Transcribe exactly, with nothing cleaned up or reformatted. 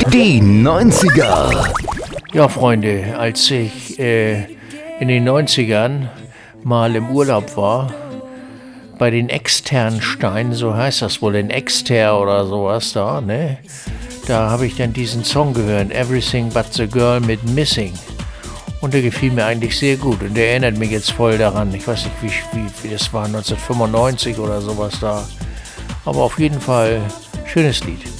Die neunziger. Ja, Freunde, als ich äh, in den neunzigern mal im Urlaub war, bei den Externsteinen, so heißt das wohl, in Exter oder sowas da, ne? Da habe ich dann diesen Song gehört, Everything But the Girl mit Missing. Und der gefiel mir eigentlich sehr gut und der erinnert mich jetzt voll daran. Ich weiß nicht, wie, wie, wie das war, neunzehnhundertfünfundneunzig oder sowas da. Aber auf jeden Fall schönes Lied.